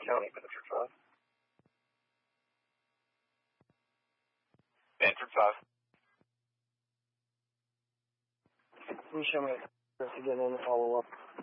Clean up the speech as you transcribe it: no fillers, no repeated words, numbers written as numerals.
County, Bedford 5. Bedford 5. Can you show me this again and follow up?